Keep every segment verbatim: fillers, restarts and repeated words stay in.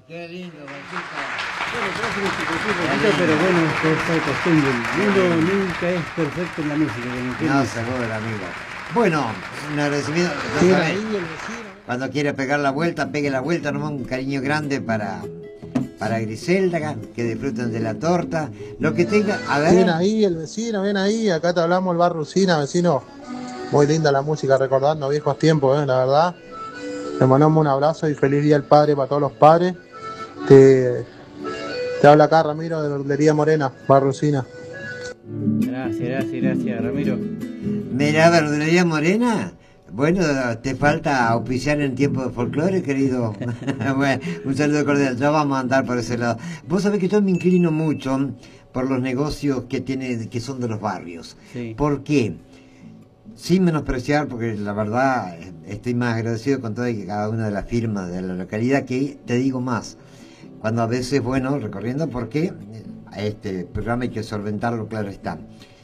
Qué lindo, Panchito. Bueno, pero, pero bueno, esto es de costumbre. Uno nunca es perfecto en la música. No, seguro, amigo. Bueno, un agradecimiento. Sí, ¿Sabes? ahí el vecino. Cuando quiera pegar la vuelta, pegue la vuelta, nomás un cariño grande para, para Griselda, que disfruten de la torta. Lo que tenga, a ver. Bien ahí el vecino, bien ahí, acá te hablamos el bar Rusina, vecino. Muy linda la música, recordando viejos tiempos, ¿eh? La verdad. Le mandamos un abrazo y feliz día al padre para todos los padres. Te, te habla acá Ramiro de Verdulería Morena, bar Rusina. Gracias, gracias, gracias, Ramiro. Mira, Verdulería Morena. Bueno, te falta auspiciar en tiempo de folclore, querido. Bueno, un saludo cordial. Ya vamos a andar por ese lado. Vos sabés que yo me inclino mucho por los negocios que tiene, que son de los barrios. Sí. ¿Por qué? Sin menospreciar, porque la verdad estoy más agradecido con toda y cada una de las firmas de la localidad, que te digo más. Cuando a veces, bueno, recorriendo, porque este programa hay que solventarlo, claro está.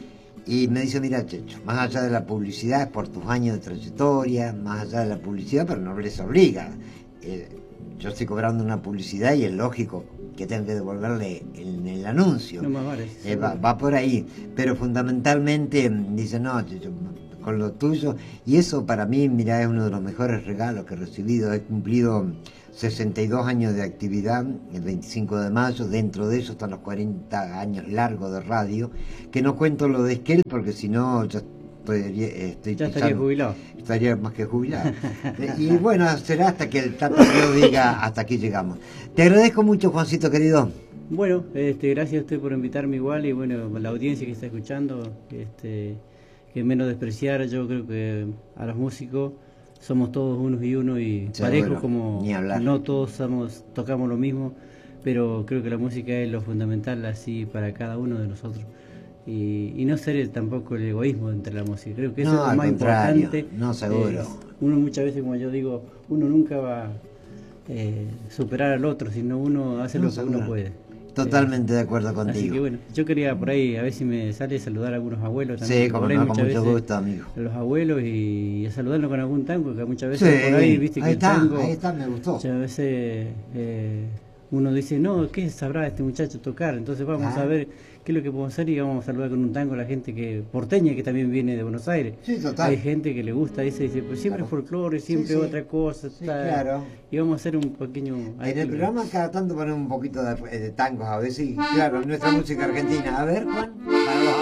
Y me dice, mira, Checho, más allá de la publicidad, por tus años de trayectoria, más allá de la publicidad, pero no les obliga. Eh, yo estoy cobrando una publicidad y es lógico que tengo que devolverle el, el anuncio. No más vale. Eh, va, va por ahí. Pero fundamentalmente dice, no, Checho, con lo tuyo. Y eso para mí, mira, es uno de los mejores regalos que he recibido. He cumplido sesenta y dos años de actividad el veinticinco de mayo, dentro de eso están los cuarenta años largos de radio, que no cuento lo de Esquel porque si no ya estoy, estoy ya estaría jubilado. Estaría más que jubilado. Y bueno, será hasta que el Tato Río diga hasta aquí llegamos. Te agradezco mucho, Juancito querido. Bueno, este, gracias a usted por invitarme igual y bueno, la audiencia que está escuchando, este, que menos despreciar, yo creo que a los músicos somos todos unos y uno y Seguro, parejos, como ni hablar. No todos somos, tocamos lo mismo, pero creo que la música es lo fundamental así para cada uno de nosotros. Y, y no ser tampoco el egoísmo entre la música, creo que eso No, es lo más contrario, importante. no, seguro. Eh, uno muchas veces, como yo digo, uno nunca va a eh, superar al otro, sino uno hace No, lo que seguro. uno puede. Totalmente eh, de acuerdo contigo. Así que bueno, yo quería por ahí, a ver si me sale a saludar a algunos abuelos también. Sí, como por no, con mucho gusto, amigo. A los abuelos y a saludarlos con algún tango, que muchas veces Sí, por ahí, viste ahí que está, el tango... ahí está, me gustó. Muchas veces eh, uno dice, no, ¿qué sabrá este muchacho tocar? Entonces vamos ah. a ver qué es lo que podemos hacer y vamos a saludar con un tango a la gente que porteña, que también viene de Buenos Aires. Sí, total. Hay gente que le gusta, dice, dice pues siempre claro. folclore, siempre sí, sí. otra cosa. Sí, claro. Y vamos a hacer un pequeño... En el programa cada tanto ponemos un poquito de, de tangos a veces y claro, nuestra música argentina. A ver, Juan, para los